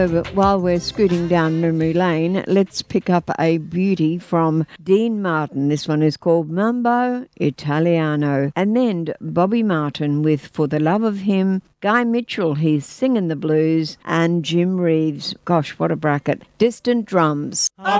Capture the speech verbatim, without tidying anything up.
But while we're scooting down memory lane, let's pick up a beauty from Dean Martin. This one is called Mambo Italiano. And then Bobby Martin with For the Love of Him, Guy Mitchell, he's singing the blues, and Jim Reeves, gosh, what a bracket, Distant Drums. A